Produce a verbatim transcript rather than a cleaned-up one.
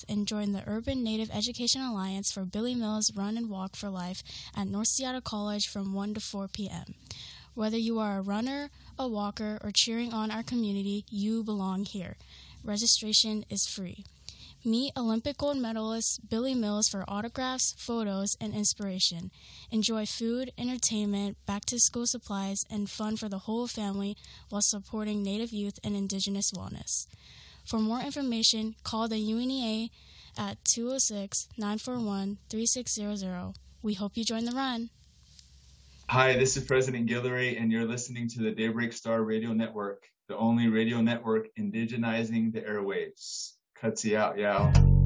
youth and join the Urban Native Education Alliance for Billy Mills Run and Walk for Life at North Seattle College from one to four p.m. Whether you are a runner, a walker, or cheering on our community, you belong here. Registration is free. Meet Olympic gold medalist Billy Mills for autographs, photos, and inspiration. Enjoy food, entertainment, back-to-school supplies, and fun for the whole family while supporting Native youth and Indigenous wellness. For more information, call the U N E A at two oh six, nine four one, three six zero zero. We hope you join the run. Hi, this is President Guillory, and you're listening to the Daybreak Star Radio Network, the only radio network indigenizing the airwaves. Cutsy out, yow.